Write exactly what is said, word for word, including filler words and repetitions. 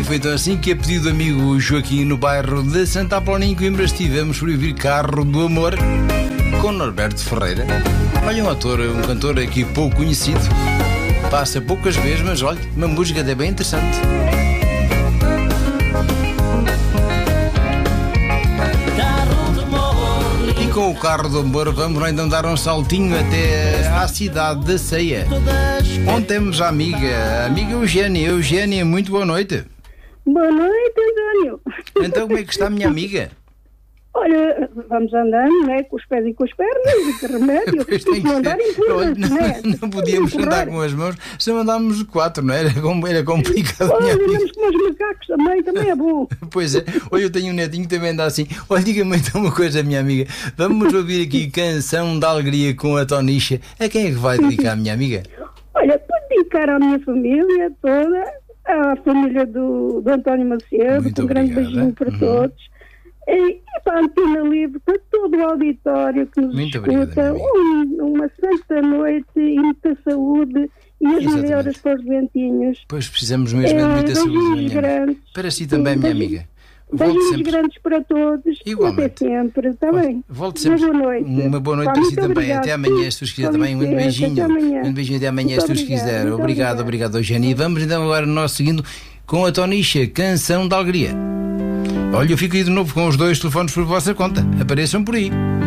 foi então assim que, a pedido do amigo Joaquim, no bairro de Santa Apolónia, em Coimbra, estivemos por ouvir Carro do Amor com Norberto Ferreira. Olha, um ator, um cantor aqui pouco conhecido, passa poucas vezes, mas olha, uma música até bem interessante. E com o Carro do Amor vamos então dar um saltinho até à cidade da Ceia, onde temos a amiga, a amiga Eugénia. Eugénia, muito boa noite. Boa noite, António. Então como é que está a minha amiga? Olha, vamos andando, né, com os pés e com as pernas, e que remédio. Pois tem que não andar ser. Olha, empurra-se, não, né? não podíamos andar com as mãos, se andávamos de quatro, não era? Era complicado. Olha, minha amiga. andamos com os macacos também, também é bom. Pois é, olha, eu tenho um netinho que também anda assim. Olha, diga-me então uma coisa, minha amiga. Vamos ouvir aqui Canção da Alegria com a Tonicha. A quem é que vai dedicar, minha amiga? Olha, para dedicar à minha família toda, à família do, do António Macedo, Muito um grande obrigada. beijinho para Uhum. todos. E, e para a Antena Livre, para todo o auditório que nos Muito obrigada, escuta, minha um, uma santa noite e muita saúde e as Exatamente. melhoras para os doentinhos. Pois precisamos mesmo de muita Eh, saúde, beijinhos minha amiga. grandes. Para si também, minha Beijinhos- amiga. Volte Beijinhos sempre. grandes para todos. Igualmente. Até sempre, está bem? Volte sempre. Uma boa noite. Uma boa noite Pá, para si muito também. obrigada. Até amanhã, se Deus quiser Com também. Um licença, beijinho. até amanhã. Um beijinho até amanhã, Muito se Deus obrigada, quiser. muito Obrigado, obrigada. obrigado, Eugénia. E vamos então agora nós seguindo com a Tonicha, Canção da Alegria. Olha, eu fico aí de novo com os dois telefones por vossa conta. Apareçam por aí.